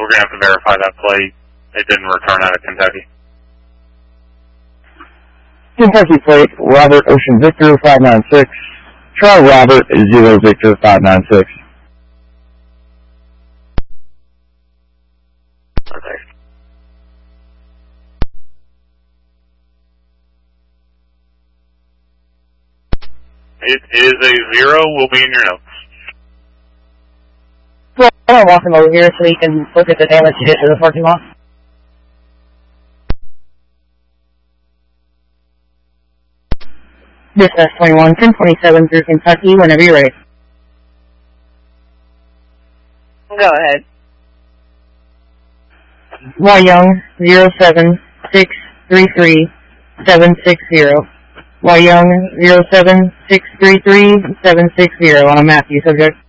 we're going to have to verify that plate. It didn't return out of Kentucky. Kentucky plate, Robert Ocean Victor 596. Try Robert Zero Victor 596. Okay. It is a 0. Will be in your notes. Well, I'm going to walk him over here so he can look at the damage he did to the parking lot. Dispatch 21, 1027 through Kentucky, whenever you're ready. Go ahead. Y Young 07633-760. Y Young 07633-760 on a Matthew subject.